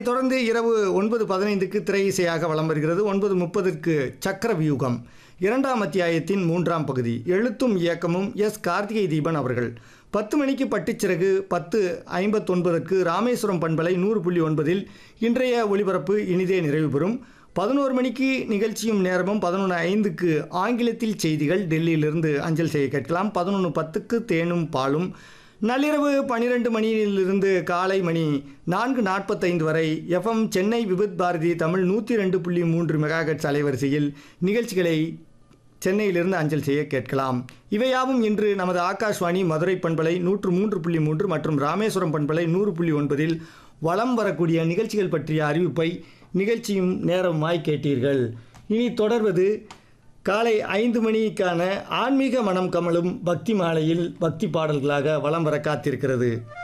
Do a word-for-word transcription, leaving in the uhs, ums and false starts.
தொடர்ந்து இரவு ஒன்பது பதினைந்துக்கு திரை இசையாக வலம் வருகிறது. ஒன்பது முப்பதுக்கு சக்கர வியூகம் இரண்டாம் அத்தியாயத்தின் மூன்றாம் பகுதி எழுத்தும் இயக்கமும் எஸ் கார்த்திகை தீபன் அவர்கள். பத்து மணிக்கு பட்டுச்சிறகு, பத்து ஐம்பத்தொன்பதற்கு ராமேஸ்வரம் பண்பலை நூறு புள்ளி ஒன்பதில் இன்றைய ஒளிபரப்பு இனிதே நிறைவு பெறும். பதினோரு மணிக்கு நிகழ்ச்சியும் நேரமும். பதினொன்று ஐந்துக்கு ஆங்கிலத்தில் செய்திகள் டெல்லியிலிருந்து அஞ்சல் செய்ய கேட்கலாம். பதினொன்று பத்துக்கு தேனும் பாலும். நள்ளிரவு பன்னிரெண்டு மணியிலிருந்து காலை மணி நான்கு நாற்பத்தைந்து வரை எஃப்எம் சென்னை விபத் பாரதி தமிழ் நூற்றி ரெண்டு புள்ளி மூன்று மெகாஹெட்ஸ் அலைவரிசையில் நிகழ்ச்சிகளை சென்னையிலிருந்து அஞ்சல் செய்ய கேட்கலாம். இவையாவும் இன்று நமது ஆகாஷ்வாணி மதுரை பண்பலை நூற்று மூன்று புள்ளி மூன்று மற்றும் ராமேஸ்வரம் பண்பலை நூறு புள்ளி ஒன்பதில் வலம் வரக்கூடிய நிகழ்ச்சிகள் பற்றிய அறிவிப்பை நிகழ்ச்சியும் நேரமாய் கேட்டீர்கள். இனி தொடர்வது காலை ஐந்து மணிக்கான ஆன்மீக மனம் கமலும் பக்தி மாலையில் பக்தி பாடல்களாக வலம் வர காத்திருக்கிறது.